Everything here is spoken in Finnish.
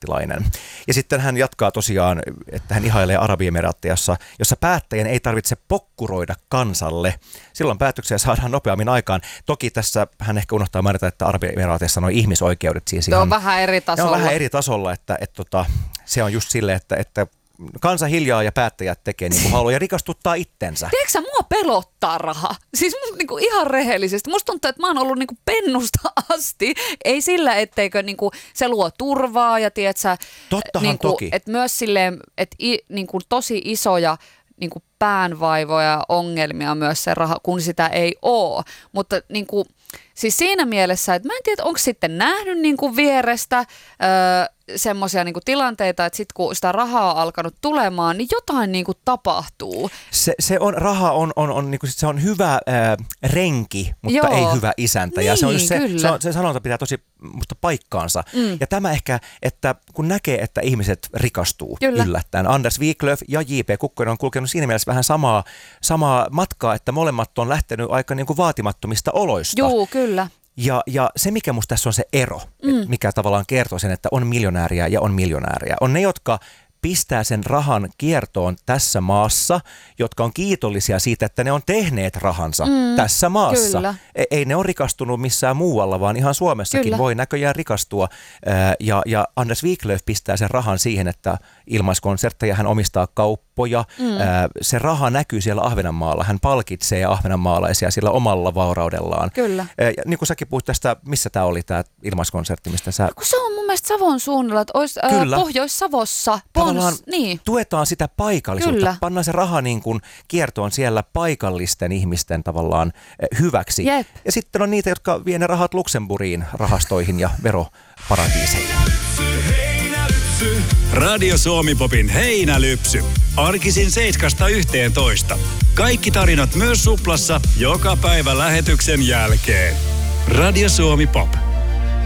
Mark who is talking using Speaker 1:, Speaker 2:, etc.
Speaker 1: emirattilainen. Ja sitten hän jatkaa tosiaan, että hän ihailee Arabiemiraatteja, jossa päättäjän ei tarvitse pokkuroida kansalle. Silloin päätöksiä saadaan nopeammin aikaan. Toki tässä hän ehkä unohtaa mainita, että Arabiemiraateissa on ihmisoikeudet siis ihan...
Speaker 2: Se on vähän eri tasolla.
Speaker 1: Ne on vähän eri tasolla, että se on just silleen, että kansa hiljaa ja päättäjät tekee niin kuin haluaa ja rikastuttaa itsensä.
Speaker 2: Tiedätkö sä, mua pelottaa raha. Siis niinku ihan rehellisesti. Musta tuntuu, että mä oon ollut niinku pennusta asti. Ei sillä, etteikö niinku se luo turvaa ja tiedätkö,
Speaker 1: tottahan
Speaker 2: niinku,
Speaker 1: toki.
Speaker 2: että myös silleen, että niinku tosi isoja niinku päänvaivoja ja ongelmia myös se raha, kun sitä ei oo. Mutta niinku, siis siinä mielessä, että mä en tiedä, onko sitten nähnyt niinku vierestä semmoisia niinku tilanteita, että sitten kun sitä rahaa on alkanut tulemaan, niin jotain niinku tapahtuu.
Speaker 1: Raha on niinku, se on hyvä renki, mutta ei hyvä isäntä.
Speaker 2: Niin,
Speaker 1: ja se on just
Speaker 2: se
Speaker 1: sanonta pitää tosi musta paikkaansa. Ja tämä ehkä, että kun näkee, että ihmiset rikastuu yllättäen. Anders Wiklöf ja J.P. Kukkonen on kulkenut siinä mielessä vähän samaa matkaa, että molemmat on lähtenyt aika niinku vaatimattomista oloista.
Speaker 2: Joo, kyllä.
Speaker 1: Ja se, mikä musta tässä on se ero, mikä tavallaan kertoo sen, että on miljonääriä ja on miljonääriä, on ne, jotka pistää sen rahan kiertoon tässä maassa, jotka on kiitollisia siitä, että ne on tehneet rahansa tässä maassa.
Speaker 2: Kyllä.
Speaker 1: Ei ne ole rikastunut missään muualla, vaan ihan Suomessakin voi näköjään rikastua. Ja Anders Wiklöf pistää sen rahan siihen, että ilmaiskonsertteja, hän omistaa kauppoja. Se raha näkyy siellä Ahvenanmaalla. Hän palkitsee ahvenanmaalaisia sillä omalla vauraudellaan.
Speaker 2: Kyllä.
Speaker 1: Niin kuin säkin puhuit tästä, missä tämä oli tämä ilmaiskonsertti, mistä sä...
Speaker 2: Kun se on mun mielestä Savon suunnalla, että olisi Pohjois-Savossa. Niin.
Speaker 1: Tuetaan sitä paikallisuutta,
Speaker 2: Kyllä.
Speaker 1: pannaan se raha niin kuin kiertoon siellä paikallisten ihmisten tavallaan hyväksi.
Speaker 2: Jep.
Speaker 1: Ja sitten on niitä, jotka vie ne rahat Luxemburgiin rahastoihin ja veroparatiiseihin.
Speaker 3: Radio Suomi-popin heinälypsy. Arkisin 7–11. Kaikki tarinat myös Suplassa joka päivä lähetyksen jälkeen. Radio Suomi Pop.